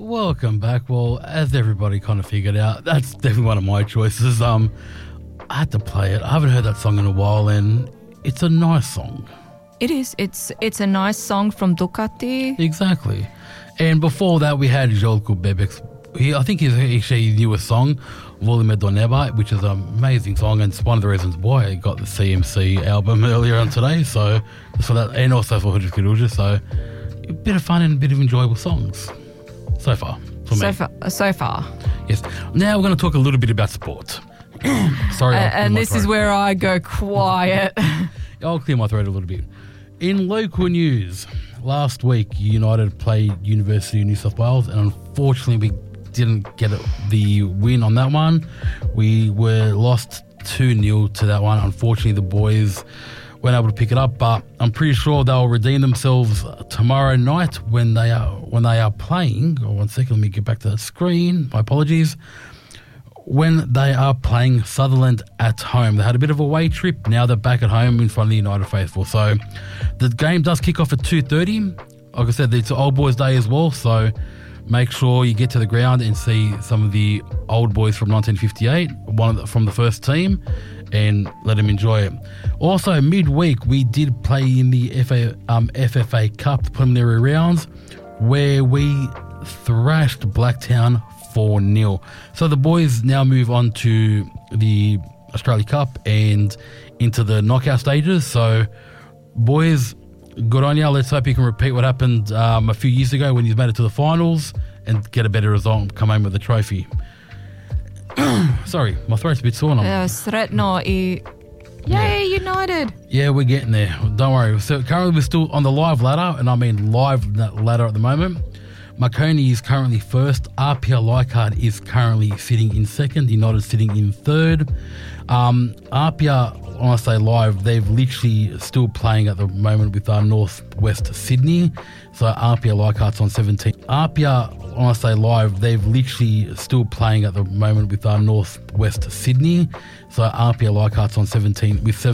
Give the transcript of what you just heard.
Welcome back. Well, as everybody kind of figured out, that's definitely one of my choices. I had to play it. I haven't heard that song in a while, and it's a nice song. It is. It's a nice song from Ducati. Exactly. And before that, we had Željko Bebek's. I think he's actually his newest song, Volime do Neba, which is an amazing song, and it's one of the reasons why I got the CMC album earlier on today. So just for that, and also for Hudžas Kiruja. So a bit of fun and a bit of enjoyable songs so far for me. So far. Yes. Now we're going to talk a little bit about sport. Sorry. And this is where I go quiet. I'll clear my throat a little bit. In local news, last week United played University of New South Wales, and unfortunately we didn't get the win on that one. We were lost 2-0 to that one. Unfortunately, the boys weren't able to pick it up, but I'm pretty sure they'll redeem themselves tomorrow night when they are playing. Oh, 1 second, let me get back to the screen. My apologies. When they are playing Sutherland at home. They had a bit of a away trip. Now they're back at home in front of the United faithful. So the game does kick off at 2:30. Like I said, it's Old Boys Day as well, so make sure you get to the ground and see some of the old boys from 1958, from the first team, and let them enjoy it. Also, midweek, we did play in the FFA Cup preliminary rounds, where we thrashed Blacktown 4-0. So the boys now move on to the Australia Cup and into the knockout stages. So, boys, good on you. Let's hope you can repeat what happened a few years ago when you made it to the finals and get a better result and come home with a trophy. Sorry, my throat's a bit sore now. Sretno i... Yay, United! Yeah, we're getting there. Don't worry. So currently we're still on the live ladder, and I mean live ladder at the moment. Marconi is currently first. Apia Leichhardt is currently sitting in second. United sitting in third. Apia, when I say live, they've literally still playing at the moment with Northwest Sydney. So Apia Leichhardt's on 17. Apia, when I say live, they've literally still playing at the moment with Northwest Sydney. So Apia Leichhardt's on 17 with 17.